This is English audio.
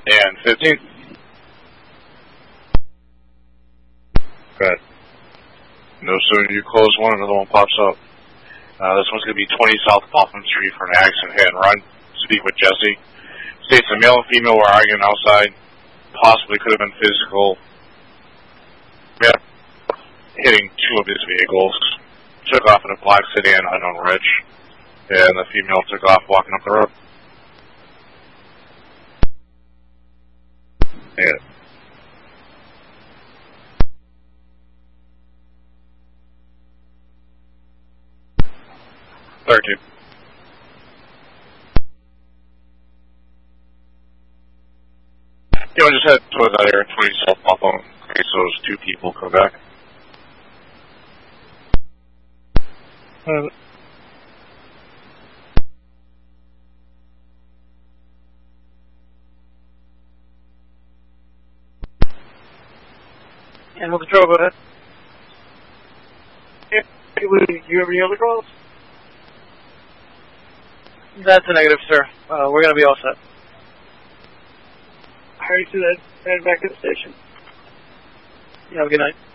And 15. Good. No sooner you close one, another one pops up. This one's going to be 20 South Hoffman Street for an accident hit and run. Speak with Jesse. States a male and female were arguing outside. Possibly could have been physical. Yeah. Hitting two of his vehicles. Took off in a black sedan, unknown reg. And the female took off walking up the road. Yeah. Thirteen. Yeah, I just had towards that area, 20 South Buffalo. Okay, so those two people come back. Animal Control, go ahead. Do you have any other calls? That's a negative, sir. We're going to be all set. Alright, so head back to the station. You have a good night.